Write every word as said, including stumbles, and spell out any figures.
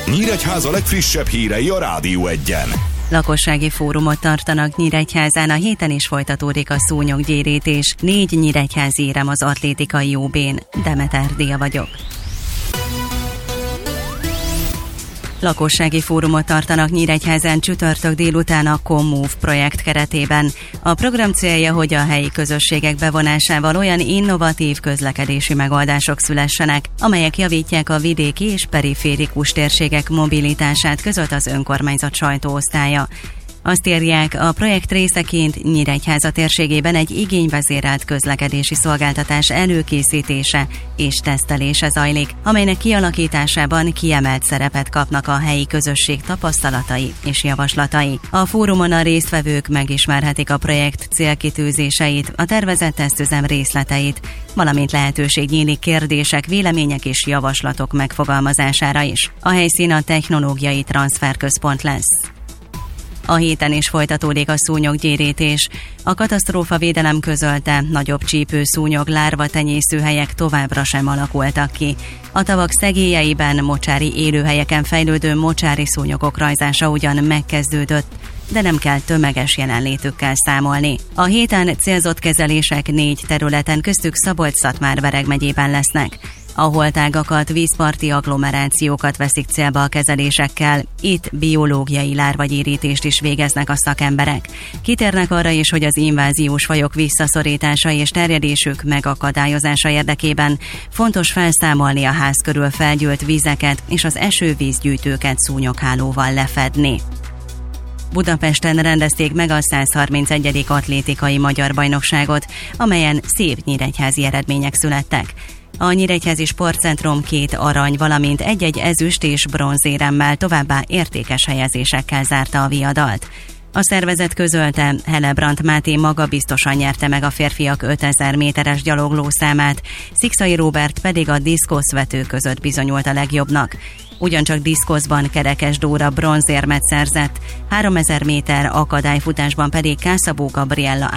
Nyíregyháza legfrissebb hírei a Rádió Egyen. Lakossági fórumot tartanak Nyíregyházán, a héten is folytatódik a szúnyoggyérítés. Négy nyíregyházi érem az atlétikai ó bén. Demeter Dia vagyok. Lakossági fórumot tartanak Nyíregyházán csütörtök délután a Commove projekt keretében. A program célja, hogy a helyi közösségek bevonásával olyan innovatív közlekedési megoldások szülessenek, amelyek javítják a vidéki és periférikus térségek mobilitását, között az önkormányzat sajtóosztálya. Azt írják, a projekt részeként Nyíregyháza térségében egy igényvezérelt közlekedési szolgáltatás előkészítése és tesztelése zajlik, amelynek kialakításában kiemelt szerepet kapnak a helyi közösség tapasztalatai és javaslatai. A fórumon a résztvevők megismerhetik a projekt célkitűzéseit, a tervezett tesztüzem részleteit, valamint lehetőség nyílik kérdések, vélemények és javaslatok megfogalmazására is. A helyszín a technológiai transferközpont lesz. A héten is folytatódik a szúnyoggyérítés. A katasztrófavédelem közölte, nagyobb csípőszúnyog lárva tenyészőhelyek továbbra sem alakultak ki. A tavak szegélyeiben, mocsári élőhelyeken fejlődő mocsári szúnyogok rajzása ugyan megkezdődött, de nem kell tömeges jelenlétükkel számolni. A héten célzott kezelések négy területen, köztük Szabolcs-Szatmár-Bereg megyében lesznek. A holtágakat, vízparti agglomerációkat veszik célba a kezelésekkel, itt biológiai lárvagyérítést is végeznek a szakemberek. Kitérnek arra is, hogy az inváziós fajok visszaszorítása és terjedésük megakadályozása érdekében fontos felszámolni a ház körül felgyűlt vizeket és az esővízgyűjtőket szúnyoghálóval lefedni. Budapesten rendezték meg a százharmincegyedik atlétikai magyar bajnokságot, amelyen szép nyíregyházi eredmények születtek. A Nyíregyházi Sportcentrum két arany, valamint egy-egy ezüst és bronzéremmel, továbbá értékes helyezésekkel zárta a viadalt. A szervezet közölte, Helebrant Máté magabiztosan nyerte meg a férfiak ötezer méteres gyaloglószámát, Szikszai Róbert pedig a diszkoszvető között bizonyult a legjobbnak. Ugyancsak diszkoszban Kerekes Dóra bronzérmet szerzett, háromezer méter akadályfutásban pedig Kászabó Gabriella